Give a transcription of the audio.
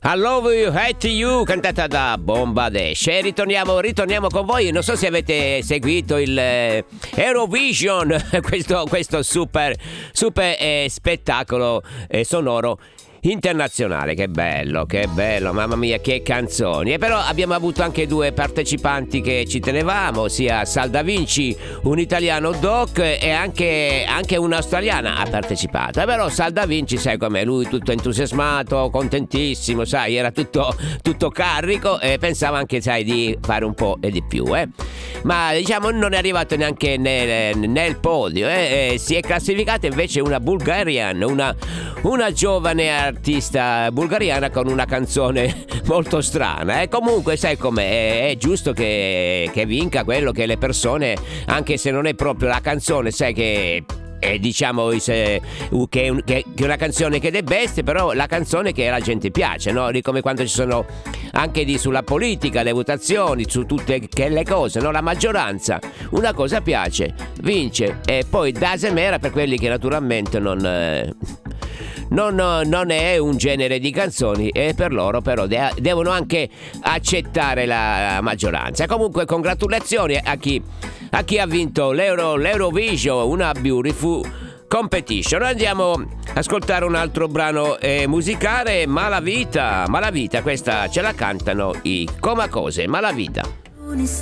I Love You, Hate You, cantata da Bombadesh. E ritorniamo con voi. Non so se avete seguito il Eurovision, questo super spettacolo sonoro internazionale. Che bello, mamma mia, che canzoni. E però abbiamo avuto anche due partecipanti che ci tenevamo, sia Sal Da Vinci, un italiano doc, e anche un'australiana ha partecipato. E però Sal Da Vinci, sai com'è, lui tutto entusiasmato, contentissimo, sai, era tutto carico e pensava anche, sai, di fare un po' e di più, ma diciamo non è arrivato neanche nel podio, si è classificata invece una Bulgarian, una giovane artista bulgariana con una canzone molto strana. Comunque sai com'è, è giusto che vinca quello che le persone, anche se non è proprio la canzone, sai che diciamo che è una canzone che è best, però la canzone che la gente piace, no? Come quando ci sono anche sulla politica, le votazioni, su tutte le cose, no? La maggioranza, una cosa piace, vince, e poi da semera per quelli che naturalmente non è un genere di canzoni, e per loro però devono anche accettare la maggioranza. Comunque congratulazioni a chi ha vinto l'Eurovision, una Beautiful Competition. Andiamo a ascoltare un altro brano musicale, Malavita, questa ce la cantano i Comacose, Malavita.